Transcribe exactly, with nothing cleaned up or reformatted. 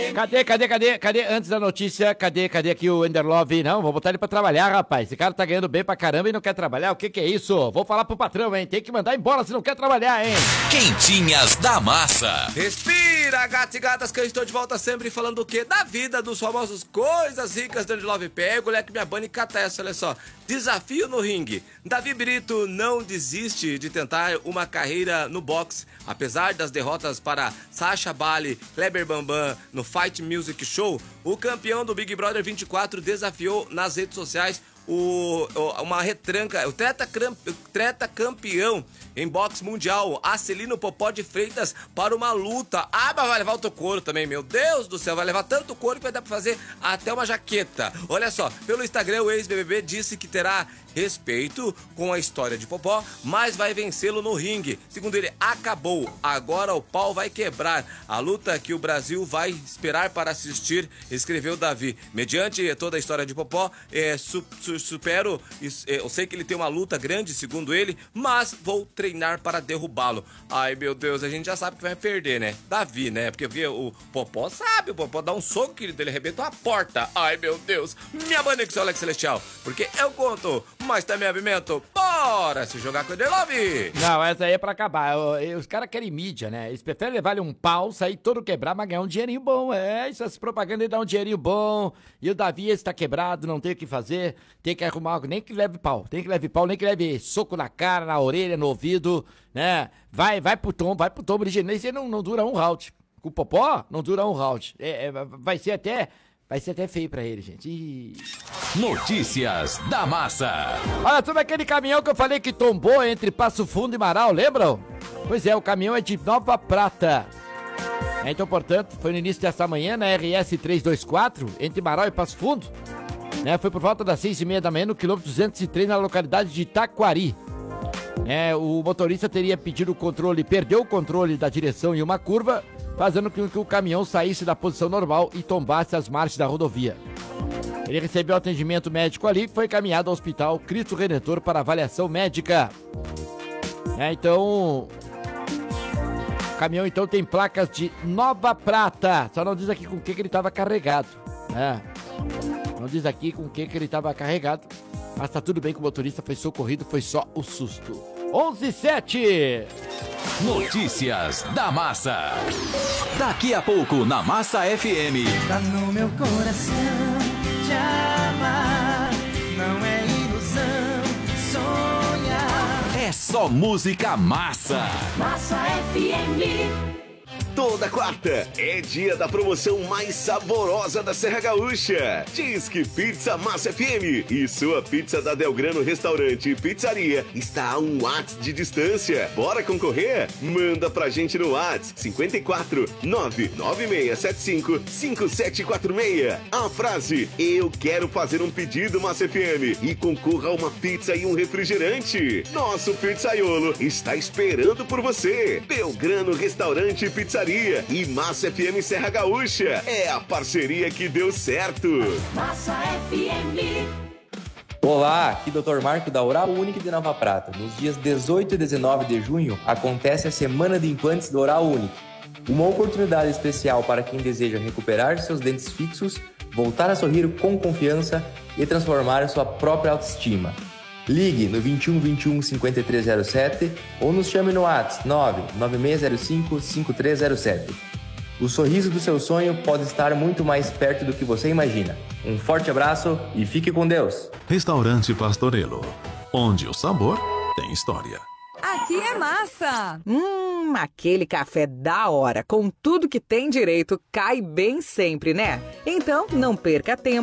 Cadê, cadê, cadê, cadê? Antes da notícia, cadê, cadê aqui o Enderlove? Não, vou botar ele pra trabalhar, rapaz. Esse cara tá ganhando bem pra caramba e não quer trabalhar. O que que é isso? Vou falar pro patrão, hein? Tem que mandar embora se não quer trabalhar, hein? Quentinhas da Massa. Respira, gatos e gatas, que eu estou de volta sempre falando o quê? Da vida dos famosos coisas ricas do Enderlove. Pega o leque, minha banda e cata essa, olha só. Desafio no ringue. Davi Brito não desiste de tentar uma carreira no boxe. Apesar das derrotas para Sacha Bali, Kleber Bambam no Fight Music Show, o campeão do Big Brother vinte e quatro desafiou nas redes sociais o, o, uma retranca, o treta, treta campeão em boxe mundial, Acelino Popó de Freitas, para uma luta. Ah, mas vai levar outro couro também, meu Deus do céu, vai levar tanto couro que vai dar pra fazer até uma jaqueta. Olha só, pelo Instagram o ex-B B B disse que terá respeito com a história de Popó, mas vai vencê-lo no ringue. Segundo ele, acabou, agora o pau vai quebrar. A luta que o Brasil vai esperar para assistir, escreveu Davi. Mediante toda a história de Popó, é, su, su, supero, eu sei que ele tem uma luta grande, segundo ele, mas vou treinar para derrubá-lo. Ai, meu Deus, a gente já sabe que vai perder, né? Davi, né? Porque o Popó sabe, o Popó dá um soco, querido, ele arrebenta uma porta. Ai, meu Deus. Minha banda que é o Alex Celestial, porque eu conto, mas também abimento. Bora se jogar com o Enderlove. Não, essa aí é pra acabar. Os caras querem mídia, né? Eles preferem levar-lhe um pau, sair todo quebrar, mas ganhar um dinheirinho bom. É, essas propagandas dão um dinheirinho bom. E o Davi está quebrado, não tem o que fazer. Tem que arrumar algo, nem que leve pau. Tem que leve pau, nem que leve soco na cara, na orelha, no ouvido, né? Vai, vai pro tom, vai pro tom original. Isso não, não dura um round. Com o Popó, não dura um round. É, é, vai ser até... Vai ser até feio pra ele, gente. Ih. Notícias da Massa. Olha, sobre aquele caminhão que eu falei que tombou entre Passo Fundo e Marau, lembram? Pois é, o caminhão é de Nova Prata. É, então, portanto, foi no início desta manhã, na R S trezentos e vinte e quatro, entre Marau e Passo Fundo. Né, foi por volta das seis e meia da manhã, no quilômetro duzentos e três, na localidade de Itaquari. É, o motorista teria pedido o controle, perdeu o controle da direção em uma curva, fazendo com que o caminhão saísse da posição normal e tombasse as marchas da rodovia. Ele recebeu atendimento médico ali e foi encaminhado ao Hospital Cristo Redentor para avaliação médica. É, então... O caminhão, então, tem placas de Nova Prata. Só não diz aqui com o que, que ele estava carregado. É. Não diz aqui com o que, que ele estava carregado. Mas tá tudo bem que o motorista foi socorrido, foi só o susto. onze e sete. Notícias da Massa. Daqui a pouco na Massa F M. Tá no meu coração te amar, não é ilusão sonhar. É só música massa. Massa F M. Toda quarta é dia da promoção mais saborosa da Serra Gaúcha. Disque Pizza Massa F M e sua pizza da Delgrano Restaurante e Pizzaria está a um WhatsApp de distância. Bora concorrer? Manda pra gente no WhatsApp cinco quatro nove nove seis sete cinco cinco sete quatro seis. A frase: eu quero fazer um pedido Massa F M e concorra a uma pizza e um refrigerante. Nosso pizzaiolo está esperando por você. Delgrano Restaurante e Pizzaria e Massa F M Serra Gaúcha. É a parceria que deu certo. Massa F M. Olá, aqui doutor Marco da Oral Unique de Nova Prata. Nos dias dezoito e dezenove de junho acontece a Semana de Implantes da Oral Unique. Uma oportunidade especial para quem deseja recuperar seus dentes fixos, voltar a sorrir com confiança e transformar a sua própria autoestima. Ligue no vinte e um, vinte e um, cinquenta e três zero sete ou nos chame no WhatsApp nove nove seis zero cinco, cinco três zero sete. O sorriso do seu sonho pode estar muito mais perto do que você imagina. Um forte abraço e fique com Deus. Restaurante Pastorelo, onde o sabor tem história. Aqui é massa! Hum, aquele café da hora, com tudo que tem direito, cai bem sempre, né? Então, não perca tempo.